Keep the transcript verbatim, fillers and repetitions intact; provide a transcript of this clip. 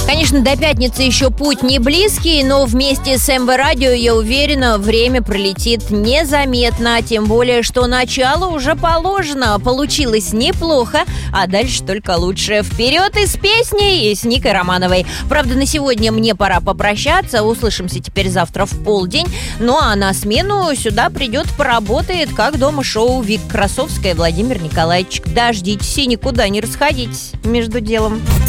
Конечно, до пятницы еще путь не близкий, но вместе с эм вэ Радио, я уверена, время пролетит незаметно. Тем более, что начало уже положено. Получилось неплохо, а дальше только лучше. Вперед из песни и с Никой Романовой. Правда, на сегодня мне пора попрощаться. Услышимся теперь завтра в полдень. Ну а на смену сюда придет, поработает, как дома шоу, Вика Красовская и Владимир Николаевич. Дождитесь и никуда не расходитесь между делом.